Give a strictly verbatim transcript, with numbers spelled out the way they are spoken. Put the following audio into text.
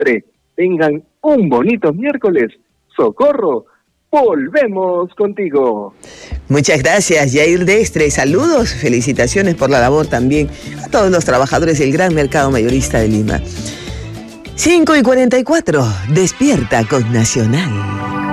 siempre tengan un bonito miércoles. Socorro, volvemos contigo. Muchas gracias, Yair Destre. Saludos, felicitaciones por la labor también a todos los trabajadores del gran mercado mayorista de Lima. cinco y cuarenta y cuatro, despierta con Nacional.